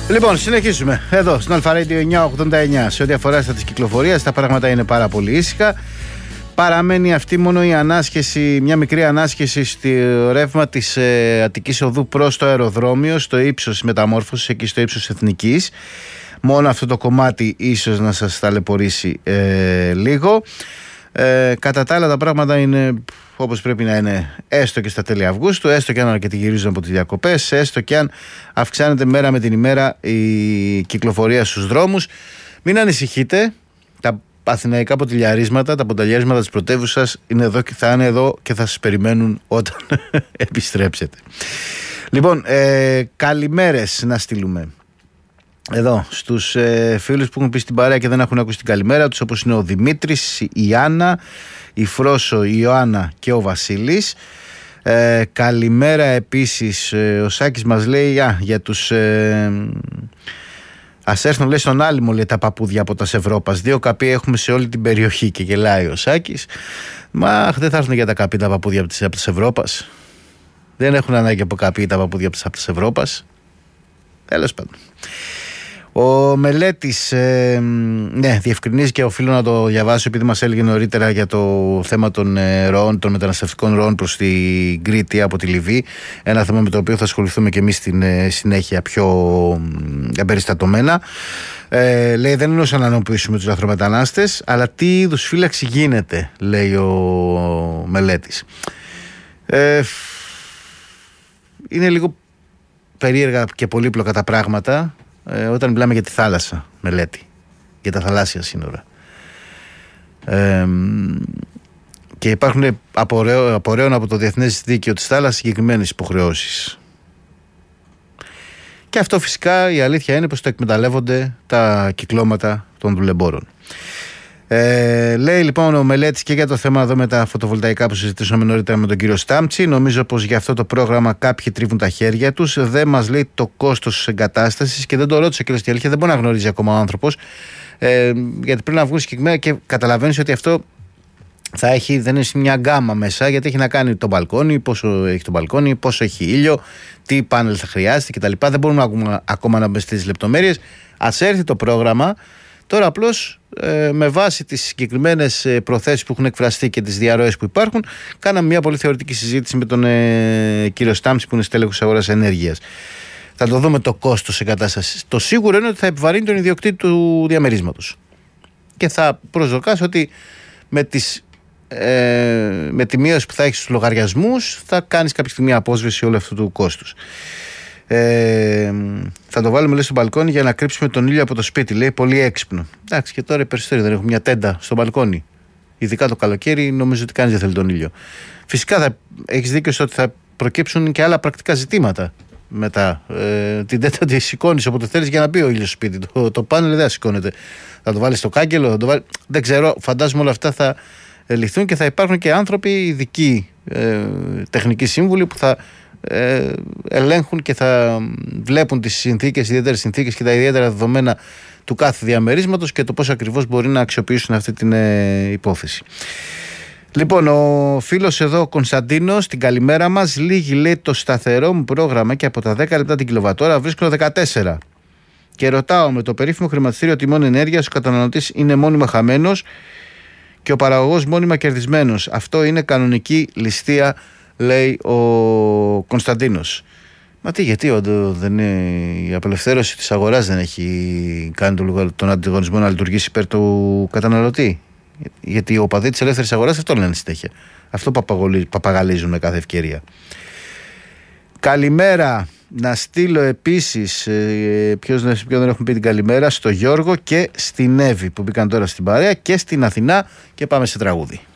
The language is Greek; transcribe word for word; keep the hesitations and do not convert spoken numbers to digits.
Λοιπόν, συνεχίζουμε εδώ στην Αλφα Radio εννιακόσια ογδόντα εννιά. Σε ό,τι αφορά στα της κυκλοφορίας, τα πράγματα είναι πάρα πολύ ήσυχα. Παραμένει αυτή μόνο η ανάσχεση, μια μικρή ανάσχεση στο ρεύμα της ε, Αττικής Οδού προς το αεροδρόμιο, στο ύψος μεταμόρφωσης, εκεί στο ύψος Εθνικής. Μόνο αυτό το κομμάτι ίσως να σας ταλαιπωρήσει ε, λίγο. Ε, κατά τα άλλα τα πράγματα είναι όπως πρέπει να είναι, έστω και στα τέλη Αυγούστου, έστω και αν αρκετοί γυρίζουν από τις διακοπές, έστω και αν αυξάνεται μέρα με την ημέρα η κυκλοφορία στους δρόμους. Μην ανησυχείτε, τα αθηναϊκά ποτηλιαρίσματα, τα ποτηλιαρίσματα της πρωτεύουσας είναι εδώ και θα είναι εδώ και θα σας περιμένουν όταν επιστρέψετε. Λοιπόν, ε, καλημέρες να στείλουμε εδώ στους ε, φίλους που έχουν πει στην παρέα και δεν έχουν ακούσει την καλημέρα τους, όπως είναι ο Δημήτρης, η Άννα, η Φρόσο, η Ιωάννα και ο Βασίλης. Ε, καλημέρα επίσης, ε, ο Σάκης μας λέει α, για τους ε, ας έρθουν, λέει, στον Άλυμο, λέει, τα παππούδια από τα Ευρώπας. Δύο καπί έχουμε σε όλη την περιοχή, και γελάει ο Σάκης. Μα δεν θα έρθουν για τα καπί τα παππούδια από τις Ευρώπας. Δεν έχουν ανάγκη από καπί τα παππούδια από τις Ευρώπας. Τέλος πάντων. Ο Μελέτης, ε, ναι, διευκρινίζει και οφείλω να το διαβάσω επειδή μας έλεγε νωρίτερα για το θέμα των ε, ροών, των μεταναστευτικών ροών προς την Κρήτη από τη Λιβύη. Ένα θέμα με το οποίο θα ασχοληθούμε και εμείς στην ε, συνέχεια πιο ε, εμπεριστατωμένα. Ε, λέει, δεν είναι όσο να ανοποιήσουμε τους λαθρομετανάστες, αλλά τι είδους φύλαξη γίνεται, λέει ο Μελέτης. Ε, είναι λίγο περίεργα και πολύπλοκα τα πράγματα. Ε, όταν μιλάμε για τη θάλασσα, Μελέτη, για τα θαλάσσια σύνορα, ε, και υπάρχουν απορρέων, απορρέων από το Διεθνές Δίκαιο της Θάλασσας συγκεκριμένες υποχρεώσεις, και αυτό φυσικά η αλήθεια είναι πως το εκμεταλλεύονται τα κυκλώματα των δουλεμπόρων. Ε, λέει λοιπόν ο Μελέτης και για το θέμα εδώ με τα φωτοβολταϊκά που συζητήσαμε νωρίτερα με τον κύριο Στάμτσι. Νομίζω πως για αυτό το πρόγραμμα κάποιοι τρίβουν τα χέρια τους. Δεν μας λέει το κόστος εγκατάστασης και δεν το ρώτησε και στη αλήθεια δεν μπορεί να γνωρίζει ακόμα ο άνθρωπος, ε, γιατί πρέπει να βγουν συγκεκριμένα και καταλαβαίνεις ότι αυτό θα έχει, δεν είναι μια γκάμα μέσα, γιατί έχει να κάνει το μπαλκόνι, πόσο έχει το μπαλκόνι, πόσο έχει ήλιο, τι πάνελ θα χρειάζεται κτλ. Δεν μπορούμε ακόμα, ακόμα να μπούμε στις λεπτομέρειες. Ας έρθει το πρόγραμμα. Τώρα απλώς ε, με βάση τις συγκεκριμένες ε, προθέσεις που έχουν εκφραστεί και τις διαρροές που υπάρχουν, κάναμε μια πολύ θεωρητική συζήτηση με τον ε, κύριο Στάμψη που είναι στέλεχος αγοράς ενέργειας. Θα το δούμε το κόστος εγκατάστασης. Το σίγουρο είναι ότι θα επιβαρύνει τον ιδιοκτήτη του διαμερίσματος. Και θα προσδοκάς ότι με, τις, ε, με τη μείωση που θα έχεις στους λογαριασμούς θα κάνεις κάποια στιγμή απόσβεση όλου αυτού του κόστους. Ε, θα το βάλουμε, λέει, στο μπαλκόνι για να κρύψουμε τον ήλιο από το σπίτι. Λέει, πολύ έξυπνο. Εντάξει, και τώρα οι περισσότεροι δεν έχουν μια τέντα στο μπαλκόνι. Ειδικά το καλοκαίρι, νομίζω ότι κανείς δεν θέλει τον ήλιο. Φυσικά θα έχεις δίκιο στο ότι θα προκύψουν και άλλα πρακτικά ζητήματα μετά. Ε, την τέντα τη σηκώνεις όποτε θέλεις για να μπει ο ήλιος στο σπίτι. Το, το πάνελ δεν σηκώνεται. Θα το βάλεις στο κάγκελο, θα το βάλει... δεν ξέρω. Φαντάζομαι όλα αυτά θα λυθούν και θα υπάρχουν και άνθρωποι ειδικοί, ε, τεχνικοί σύμβουλοι που θα Ε, ελέγχουν και θα βλέπουν τις συνθήκες, ιδιαίτερες συνθήκες και τα ιδιαίτερα δεδομένα του κάθε διαμερίσματος και το πώς ακριβώς μπορεί να αξιοποιήσουν αυτή την ε, υπόθεση. Λοιπόν, ο φίλος εδώ, ο Κωνσταντίνος, την καλημέρα μας. Λίγη, λέει, το σταθερό μου πρόγραμμα και από τα δέκα λεπτά την κιλοβατόρα βρίσκω δεκατέσσερα. Και ρωτάω, με το περίφημο χρηματιστήριο τιμών ενέργειας, ο καταναλωτής είναι μόνιμα χαμένος και ο παραγωγός μόνιμα κερδισμένος. Αυτό είναι κανονική ληστεία, λέει ο Κωνσταντίνος. Μα τι, γιατί ο, δεν είναι, η απελευθέρωση της αγοράς δεν έχει κάνει τον, τον ανταγωνισμό να λειτουργήσει υπέρ του καταναλωτή? Γιατί οι οπαδοί της ελεύθερης αγοράς αυτό λένε συνέχεια. Αυτό παπαγαλίζουν με κάθε ευκαιρία. Καλημέρα να στείλω επίσης, ε, ποιος, ποιος δεν έχουμε πει την καλημέρα, στο Γιώργο και στην Εύη που μπήκαν τώρα στην παρέα και στην Αθηνά, και πάμε σε τραγούδι.